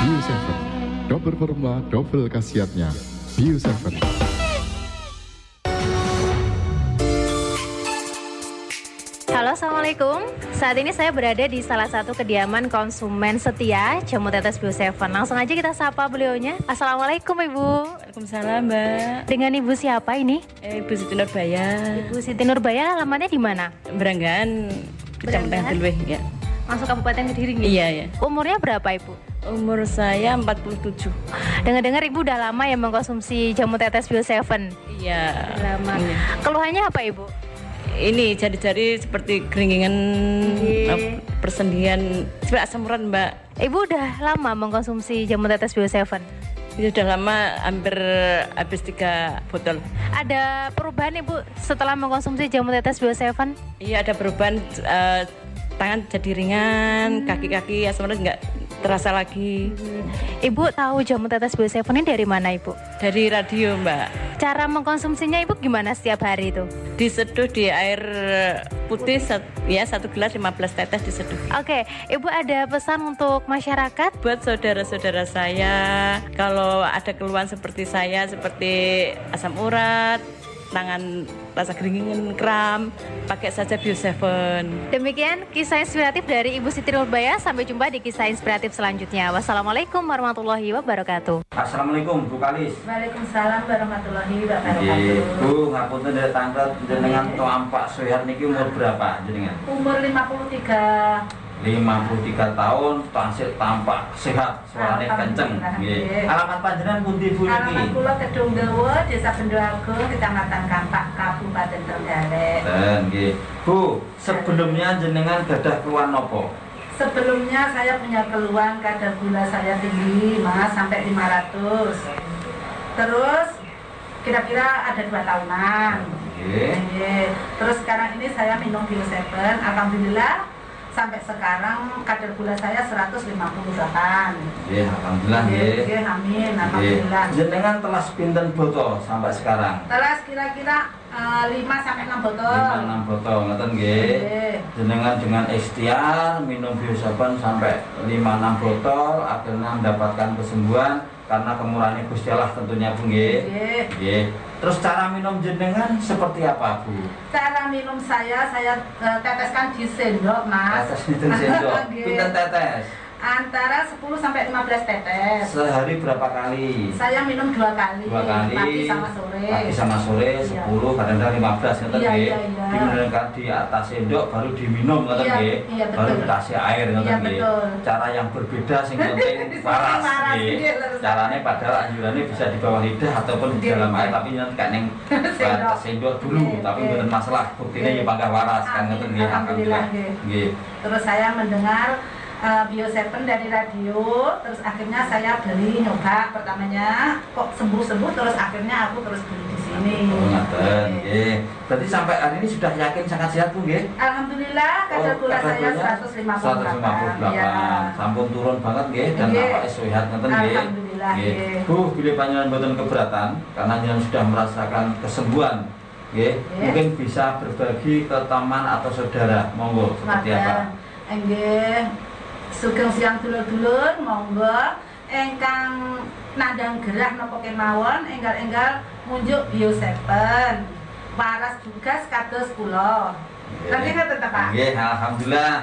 Bio7, double formula, double khasiatnya. Bio7. Halo, assalamualaikum. Saat ini saya berada di salah satu kediaman konsumen setia Jamu Tetes Bio7. Langsung aja kita sapa beliaunya. Assalamualaikum Ibu. Waalaikumsalam Mbak. Dengan Ibu siapa ini? Ibu Siti Nurbaya. Ibu Siti Nurbaya, alamatnya di mana? Beranggan, Kecamatan Delweh ya. Masuk Kabupaten Kediri nih? Iya ya. Umurnya berapa Ibu? Umur saya 47. Dengar-dengar Ibu udah lama ya mengkonsumsi Jamu Tetes Bio7. Iya. Lama. Iya. Keluhannya apa Ibu? Ini jari-jari seperti keringingan, persendian, seperti asam urat Mbak. Ibu udah lama mengkonsumsi Jamu Tetes Bio7. Ini sudah lama, hampir habis 3 botol. Ada perubahan Ibu setelah mengkonsumsi Jamu Tetes Bio7? Iya, ada perubahan, tangan jadi ringan, kaki-kaki asam urat nggak terasa lagi. Ibu tahu Jamu Tetes Bio7 ini dari mana Ibu? Dari radio Mbak. Cara mengkonsumsinya Ibu gimana setiap hari itu? Diseduh di air putih, ya 1 gelas 15 tetes diseduh. Oke, Ibu ada pesan untuk masyarakat? Buat saudara-saudara saya, kalau ada keluhan seperti saya, seperti asam urat, tangan rasa keringin, kram, pakai saja Bio7. Demikian kisah inspiratif dari Ibu Siti Nurbaya. Sampai jumpa di kisah inspiratif selanjutnya. Wassalamualaikum warahmatullahi wabarakatuh. Assalamualaikum Bu Kalis. Waalaikumsalam warahmatullahi Nggih, Bu, ngapunten dari tanggal jenengan Ampak Sehat niki umur berapa jenengan? Umur 53. 53 tahun, tansih tampak sehat, suarane kenceng. Nggih. Alamat panjenengan pundi Bu Alamat niki? kula Kedung Dawa, Desa Bendo Agung, Kecamatan Kampak, Kabupaten Trenggalek. Nggih. Bu, sebelumnya jenengan gadah keluhan napa? Sebelumnya saya punya keluhan kadar gula saya tinggi, Mas, sampai 500. Terus kira-kira ada 2 tahunan. Nggih. Terus sekarang ini saya minum Bio7, alhamdulillah sampai sekarang kadar gula saya 158. Nggih, alhamdulillah nggih. Nggih, amin, Nggih. alhamdulillah. Jenengan telas pinten botol sampai sekarang? Telas kira-kira 5 sampai 6 botol. 5-6 botol, ngoten nggih. Nggih. Jenengan dengan ikhtiar minum Bio7 sampai 5-6 botol akhirnya mendapatkan kesembuhan karena kemurahan Gusti Allah tentunya Bu nggih. Nggih. Nggih. Terus cara minum jenengan seperti apa Bu? Cara minum saya teteskan di sendok, Mas. Tetes pinten sendok? Nggih. Pinten tetes? Antara 10 sampai 15 tetes. Sehari berapa kali? Saya minum 2 kali. 2 kali. Pagi sama sore. Pagi sama sore 10, kadang-kadang 15 ngoten Iya, nggih. iya, iya. Diminumkan di atas sendok baru diminum ngoten Iya, nggih. iya, betul. Baru dikasih air ngoten Iya, nggih. betul. Cara yang berbeda sing penting waras Waras, nggih. nggih, lurus. Caranya padahal anjurannya bisa di bawah lidah ataupun di Nggih, dalam nggih. air tapi nanti kan ning Sendok. sendok dulu Nggih, tapi nggih. mboten masalah. Buktine Nggih. ya bangga waras kan ngoten nggih. Alhamdulillah, nggih. Nggih. Terus saya mendengar Bio7 dari radio, terus akhirnya saya beli nyoba pertamanya kok sembuh-sembuh, terus akhirnya aku terus beli di sini. Oh, ngoten Nggih. nggih. Berarti sampai hari ini sudah yakin sangat sehat Bu nggih? Alhamdulillah kadar gula saya gulanya 158. Ya. Sampun turun banget nggih dan Nggih. awake sehat ngoten nggih. Alhamdulillah, nggih. Bu, bila panjenengan mboten keberatan karena jenengan sudah merasakan kesembuhan nggih. Nggih. Mungkin bisa berbagi ke teman atau saudara. Monggo seperti apa? Nggih. Sugeng siang dulur-dulur, monggo ingkang nandang gerah napa kemawon enggal-enggal munjuk Bio7. Waras tugas kados kula. Nggih ngoten ta, Pak? Nggih, alhamdulillah.